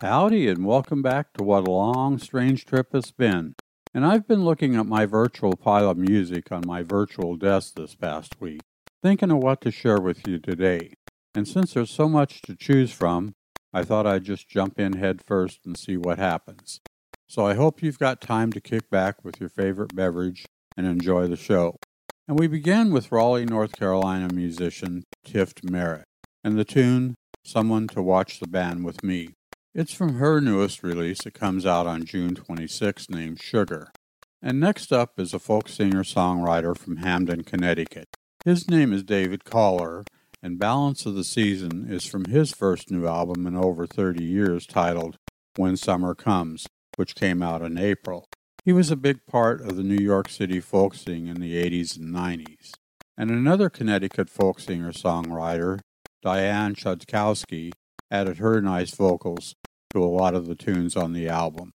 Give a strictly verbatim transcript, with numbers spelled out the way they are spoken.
Howdy, and welcome back to what a long, strange trip it's been. And I've been looking at my virtual pile of music on my virtual desk this past week, thinking of what to share with you today. And since there's so much to choose from, I thought I'd just jump in head first and see what happens. So I hope you've got time to kick back with your favorite beverage and enjoy the show. And we begin with Raleigh, North Carolina musician Tift Merritt, and the tune, Someone to Watch the Band with Me. It's from her newest release that comes out on June twenty-sixth named Sugar. And next up is a folk singer-songwriter from Hamden, Connecticut. His name is David Collar, and Balance of the Season is from his first new album in over thirty years titled When Summer Comes, which came out in April. He was a big part of the New York City folk scene in the eighties and nineties. And another Connecticut folk singer-songwriter, Diane Chodkowski, added her nice vocals to a lot of the tunes on the album.